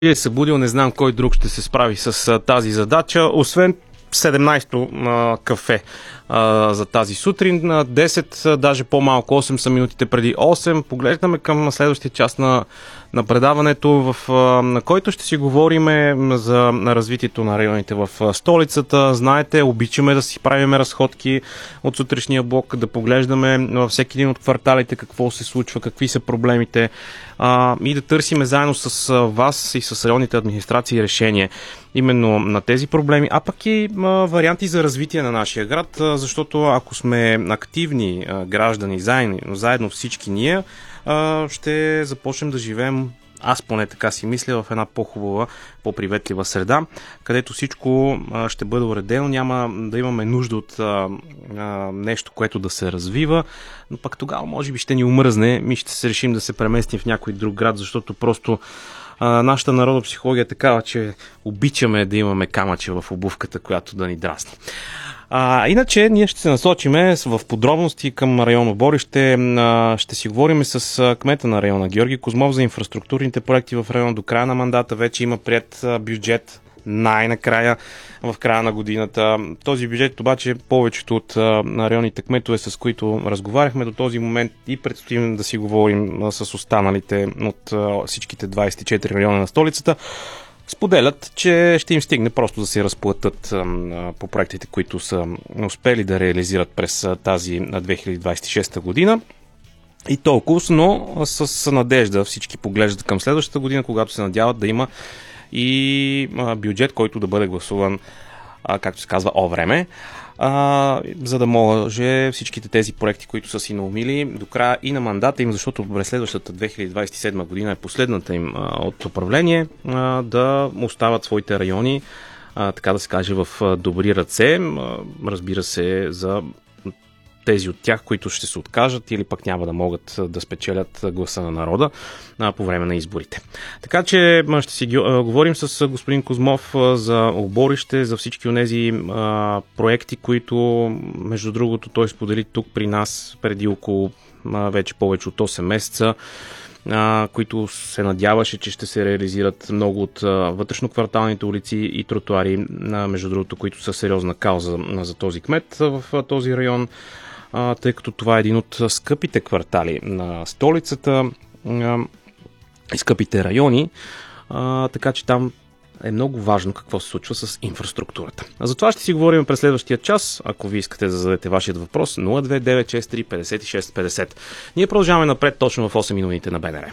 е събудил, не знам кой друг ще се справи с тази задача, освен 17-то кафе за тази сутрин. 10, даже по-малко, 8 са минутите преди 8. Поглеждаме към следващия част на предаването, на който ще си говорим за развитието на районите в столицата. Знаете, обичаме да си правим разходки от сутрешния блок, да поглеждаме във всеки един от кварталите какво се случва, какви са проблемите и да търсиме заедно с вас и с районните администрации решение именно на тези проблеми, а пък и варианти за развитие на нашия град, защото ако сме активни граждани, заедно всички ние, ще започнем да живеем, аз поне така си мисля, в една по-хубава, по-приветлива среда, където всичко ще бъде уредено, няма да имаме нужда от нещо, което да се развива, но пък тогава може би ще ни омръзне и ще се решим да се преместим в някой друг град, защото просто нашата народна психология е такава, че обичаме да имаме камъче в обувката, която да ни драсне. Иначе ние ще се насочиме в подробности към район Оборище. Ще си говорим с кмета на района Георги Козмов за инфраструктурните проекти в района. До края на мандата вече има приет бюджет, най-накрая в края на годината. Този бюджет обаче повечето от районните кметове, с които разговаряхме до този момент и предстоим да си говорим с останалите от всичките 24 района на столицата, споделят, че ще им стигне просто да се разплатят по проектите, които са успели да реализират през тази 2026 година. И толкова, но с надежда всички поглеждат към следващата година, когато се надяват да има и бюджет, който да бъде гласуван, както се казва, време, за да може всичките тези проекти, които са си наумили до края и на мандата им, защото през следващата 2027 година е последната им от управление, да остават своите райони, така да се каже, в добри ръце. Разбира се, за тези от тях, които ще се откажат или пък няма да могат да спечелят гласа на народа по време на изборите. Така че ще си говорим с господин Козмов за Оборище, за всички от тези проекти, които, между другото, той сподели тук при нас преди около вече повече от 8 месеца, които се надяваше, че ще се реализират много от вътрешнокварталните улици и тротуари, между другото, които са сериозна кауза за този кмет в този район, тъй като това е един от скъпите квартали на столицата и скъпите райони, така че там е много важно какво се случва с инфраструктурата. За това ще си говорим през следващия час, ако ви искате да зададете вашият въпрос, 02963 56 50. Ние продължаваме напред точно в 8 минути на БНР.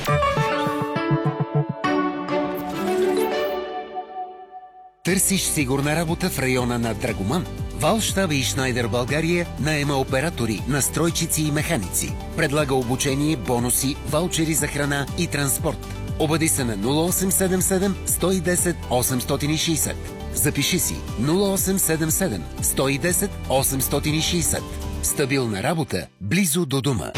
Търсиш сигурна работа в района на Драгоман? Валштаб и Шнайдер България наема оператори, настройчици и механици. Предлага обучение, бонуси, ваучери за храна и транспорт. Обади се на 0877 110 860. Запиши си 0877 110 860. Стабилна работа близо до дома.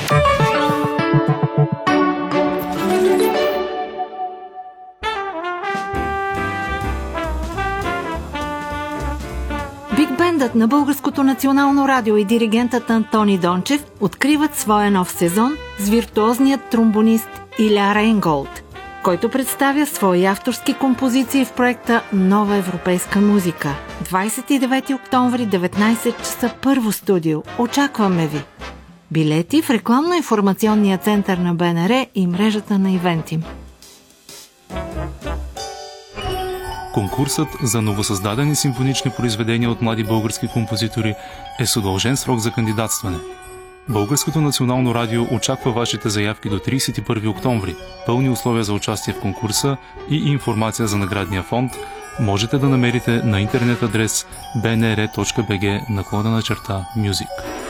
Биг-бендът на Българското национално радио и диригентът Антони Дончев откриват своя нов сезон с виртуозният тромбонист Иля Рейнголд, който представя свои авторски композиции в проекта Нова европейска музика. 29 октомври, 19 часа, първо студио. Очакваме ви! Билети в рекламно-информационния център на БНР и мрежата на Ивентим. Конкурсът за новосъздадени симфонични произведения от млади български композитори е с удължен срок за кандидатстване. Българското национално радио очаква вашите заявки до 31 октомври. Пълни условия за участие в конкурса и информация за наградния фонд можете да намерите на интернет адрес bnr.bg/music.